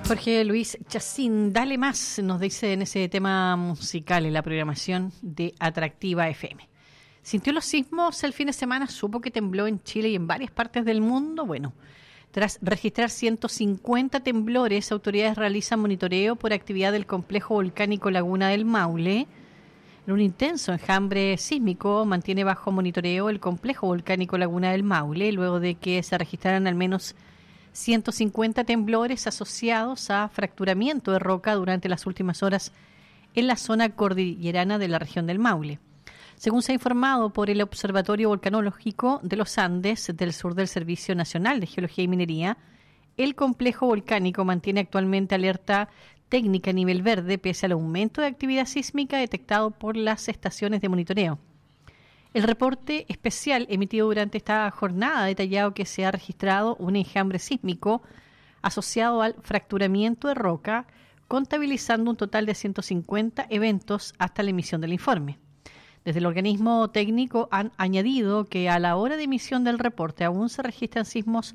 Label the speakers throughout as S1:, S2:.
S1: Jorge Luis Chacín, dale más, nos dice en ese tema musical en la programación de Atractiva FM. ¿Sintió los sismos el fin de semana? ¿Supo que tembló en Chile y en varias partes del mundo? Bueno, tras registrar 150 temblores, autoridades realizan monitoreo por actividad del complejo volcánico Laguna del Maule. En un intenso enjambre sísmico mantiene bajo monitoreo el complejo volcánico Laguna del Maule, luego de que se registraran al menos 150 temblores asociados a fracturamiento de roca durante las últimas horas en la zona cordillerana de la región del Maule. Según se ha informado por el Observatorio Volcanológico de los Andes del sur del Servicio Nacional de Geología y Minería, el complejo volcánico mantiene actualmente alerta técnica a nivel verde pese al aumento de actividad sísmica detectado por las estaciones de monitoreo. El reporte especial emitido durante esta jornada ha detallado que se ha registrado un enjambre sísmico asociado al fracturamiento de roca, contabilizando un total de 150 eventos hasta la emisión del informe. Desde el organismo técnico han añadido que a la hora de emisión del reporte aún se registran sismos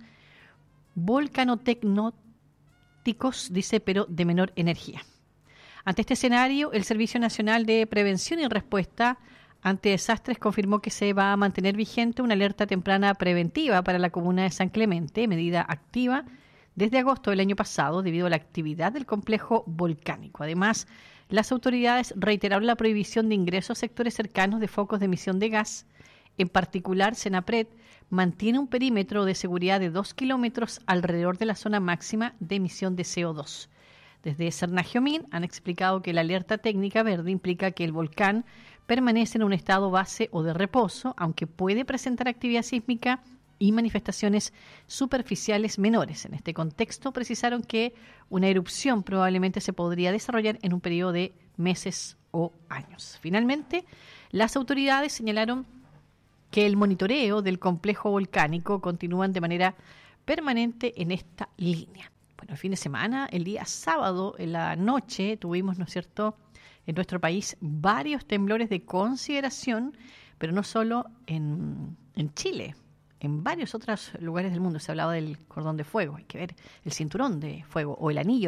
S1: volcanotectónicos, dice, pero de menor energía. Ante este escenario, el Servicio Nacional de Prevención y Respuesta ante Desastres confirmó que se va a mantener vigente una alerta temprana preventiva para la comuna de San Clemente, medida activa desde agosto del año pasado debido a la actividad del complejo volcánico. Además, las autoridades reiteraron la prohibición de ingreso a sectores cercanos de focos de emisión de gas. En particular, Senapred mantiene un perímetro de seguridad de 2 kilómetros alrededor de la zona máxima de emisión de CO2. Desde Cernagiomín han explicado que la alerta técnica verde implica que el volcán permanece en un estado base o de reposo, aunque puede presentar actividad sísmica y manifestaciones superficiales menores. En este contexto, precisaron que una erupción probablemente se podría desarrollar en un periodo de meses o años. Finalmente, las autoridades señalaron que el monitoreo del complejo volcánico continúan de manera permanente en esta línea. Bueno, el fin de semana, el día sábado, en la noche, tuvimos, ¿no es cierto?, en nuestro país varios temblores de consideración, pero no solo en Chile, en varios otros lugares del mundo. Se hablaba del cordón de fuego, hay que ver el cinturón de fuego o el anillo